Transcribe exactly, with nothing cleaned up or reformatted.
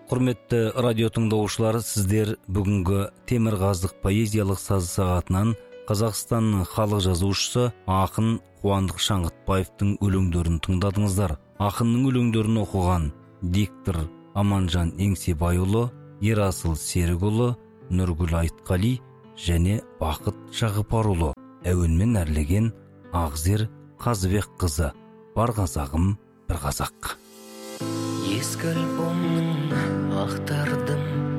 Құрметті радио тыңдаушылар, сіздер бүгінгі Темірқазық поэзиялық сазы сағатынан Қазақстанның халық жазушысы ақын Қуандық Шаңғытбаевтың өлеңдерін тыңдадыңыздар. Ақынның өлеңдерін оқыған диктор Аманжан Еңсебайұлы, Ерасыл Серікұлы, Нұргүл Айтқали және Бақыт Жағыпарұлы. Әуенмен әрлеген Ағзер Қазыбек қызы. Бар қазағым бір қазақ. Ескі альбомның ақтарды